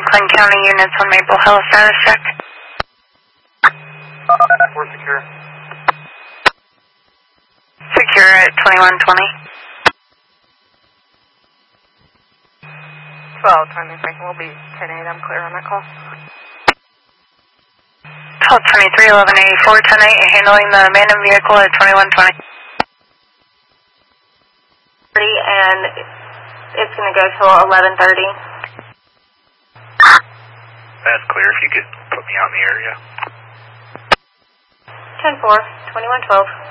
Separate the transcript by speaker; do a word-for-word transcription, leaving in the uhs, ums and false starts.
Speaker 1: Franklin County units on Maple Hill, status check.
Speaker 2: four secure.
Speaker 1: Secure at twenty-one twenty.
Speaker 3: twelve twenty, Franklin will be ten eight, I'm clear on that call.
Speaker 1: twelve twenty-three, eleven eighty-four, ten eight, handling the abandoned vehicle at twenty-one twenty.
Speaker 3: And it's going to go till eleven thirty.
Speaker 2: That's clear. If you could put me out in the area.
Speaker 3: ten four, twenty-one twelve.